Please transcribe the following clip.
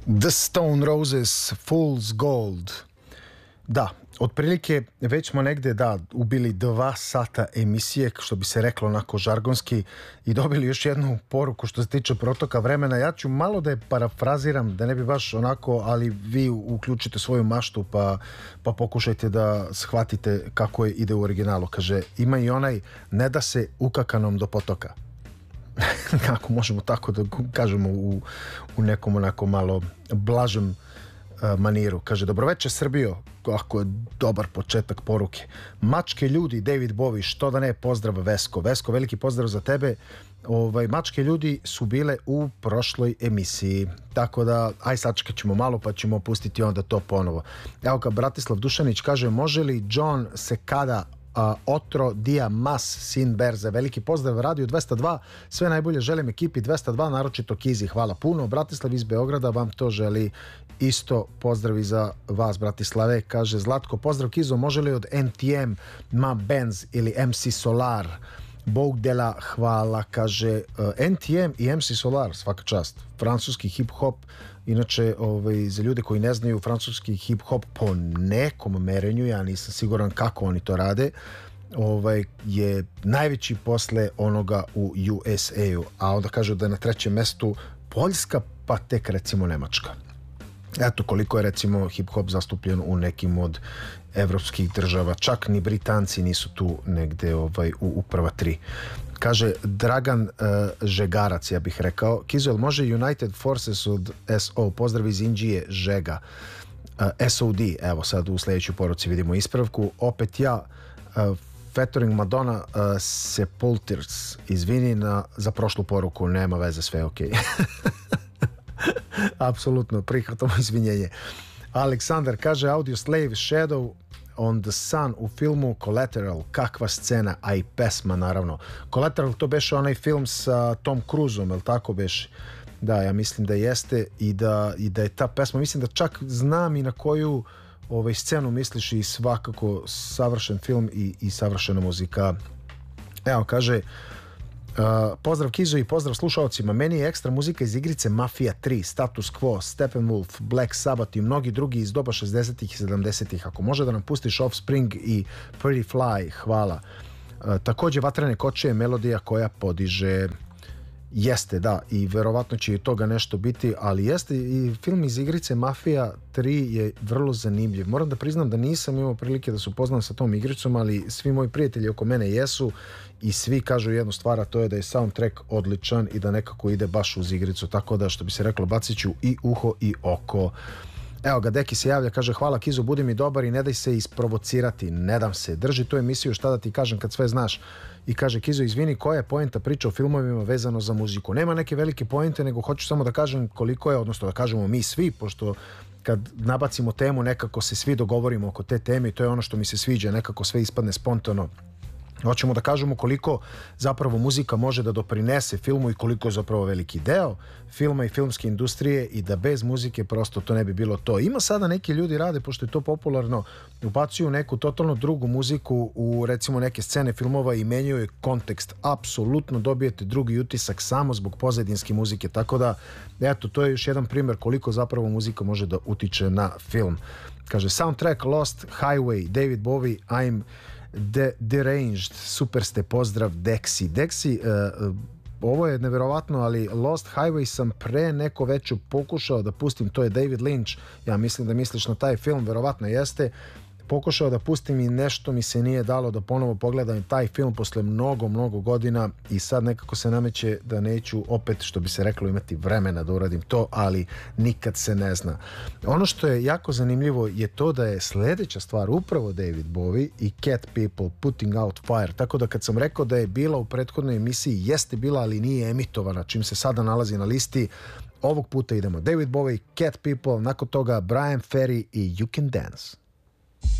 The Stone Roses, Fool's Gold. Da, otprilike već smo negde ubili 2 sata emisije, što bi se reklo onako žargonski, i dobili još jednu poruku što se tiče protoka vremena. Ja ću malo da je parafraziram, da ne bi baš onako, ali vi uključite svoju maštu pa pokušajte da shvatite kako ide u originalu. Kaže, ima i onaj ne da se ukakanom do potoka. Kako možemo tako da kažemo u nekom onako malo blažem maniru. Kaže, dobroveče Srbijo, ako je dobar početak poruke. Mačke ljudi, David Bowie, što da ne, pozdrav Vesko. Vesko, veliki pozdrav za tebe. Mačke ljudi su bile u prošloj emisiji, tako da aj sačekat ćemo malo pa ćemo pustiti onda to ponovo. Evo ga, Bratislav Dušanić kaže, može li John Sekada Otro Dia Mas Sin Berze, veliki pozdrav Radio 202, sve najbolje želim ekipi 202, naročito Kizi, hvala puno. Bratislav iz Beograda vam to želi isto, pozdravi za vas Bratislave. Kaže Zlatko, pozdrav Kizo, može li od NTM, Ma Benz ili MC Solar? Bog dela, hvala. Kaže NTM i MC Solar, svaka čast, francuski hip-hop. Inače, za ljude koji ne znaju, francuski hip-hop po nekom merenju, ja nisam siguran kako oni to rade, je najveći posle onoga u USA-u, a onda kažu da je na 3. mestu Poljska, pa tek recimo Nemačka. Eto koliko je recimo hip-hop zastupljen u nekim od evropskih država, čak ni Britanci nisu tu negde u prva 3. Kaže Dragan Žegarac, ja bih rekao, Kizel, može United Forces od SO, pozdrav iz Indije, Žega. SOD, evo sad u sledećoj poruci vidimo ispravku, opet ja, Featuring Madonna, Sepultures, izvini za prošlu poruku, nema veze, sve ok. Apsolutno, prihvatamo izvinjenje. Aleksandar kaže Audioslave, Shadow on the Sun u filmu Collateral, kakva scena, a i pesma naravno. Collateral, to beše onaj film sa Tom Cruiseom, jel tako beše? Da, ja mislim da jeste i da je ta pesma, mislim da čak znam i na koju scenu misliš, i svakako savršen film i savršena muzika. Evo, kaže pozdrav Kizo i pozdrav slušalcima, meni je ekstra muzika iz igrice Mafia 3, Status Quo, Steppenwolf, Black Sabbath i mnogi drugi iz doba 60-ih i 70-ih. Ako može da nam pustiš Offspring i Pretty Fly, hvala. Takođe Vatrene koče je melodija koja podiže. Jeste, da, i verovatno će i toga nešto biti, ali jeste i film iz igrice Mafia 3 je vrlo zanimljiv. Moram da priznam da nisam imao prilike da se upoznam sa tom igricom, ali svi moji prijatelji oko mene jesu i svi kažu jednu stvar, a to je da je soundtrack odličan i da nekako ide baš uz igricu, tako da što bi se reklo bacit ću i uho i oko. Evo ga, Deki se javlja, kaže hvala Kizo, budi mi dobar i ne daj se isprovocirati. Ne dam se, drži tu emisiju, šta da ti kažem kad sve znaš. I kaže Kizo, izvini, koja je poenta priča o filmovima vezano za muziku? Nema neke velike poente, nego hoću samo da kažem koliko je, odnosno da kažemo mi svi, pošto kad nabacimo temu nekako se svi dogovorimo oko te teme i to je ono što mi se sviđa, nekako sve ispadne spontano. Hoćemo da kažemo koliko zapravo muzika može da doprinese filmu i koliko je zapravo veliki deo filma i filmske industrije i da bez muzike prosto to ne bi bilo to. Ima sada neki ljudi rade, pošto je to popularno, ubacuju neku totalno drugu muziku u recimo neke scene filmova i menjaju je kontekst. Apsolutno dobijete drugi utisak samo zbog pozadinske muzike, tako da eto, to je još jedan primjer koliko zapravo muzika može da utiče na film. Kaže soundtrack Lost Highway, David Bowie, I'm Deranged, super ste, pozdrav Dexi, ovo je neverovatno, ali Lost Highway sam pre neko veče pokušao da pustim, to je David Lynch, ja mislim da misliš na taj film, verovatno jeste, pokušao da pustim i nešto mi se nije dalo da ponovo pogledam taj film posle mnogo godina i sad nekako se nameće da neću opet, što bi se reklo, imati vremena da uradim to, ali nikad se ne zna. Ono što je jako zanimljivo je to da je sledeća stvar upravo David Bowie i Cat People, Putting Out Fire, tako da kad sam rekao da je bila u prethodnoj emisiji, jeste bila, ali nije emitovana, čim se sada nalazi na listi. Ovog puta idemo David Bowie, Cat People, nakon toga Brian Ferry i You Can Dance.